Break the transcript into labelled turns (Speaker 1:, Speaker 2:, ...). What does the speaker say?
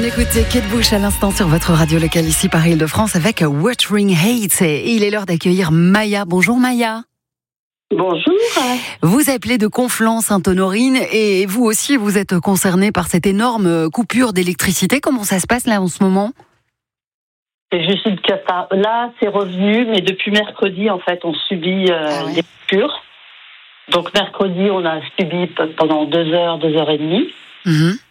Speaker 1: écoutait Kate Bush à l'instant sur votre radio locale ici par Île-de-France avec Wuthering Heights. Et il est l'heure d'accueillir Maya. Bonjour Maya.
Speaker 2: Bonjour.
Speaker 1: Vous appelez de Conflans-Sainte-Honorine et vous aussi vous êtes concernée par cette énorme coupure d'électricité. Comment ça se passe là en ce moment ?
Speaker 2: C'est juste une cata. Là, c'est revenu, mais depuis mercredi, en fait, on subit des coupures. Donc mercredi, on a subi pendant 2 heures et demie.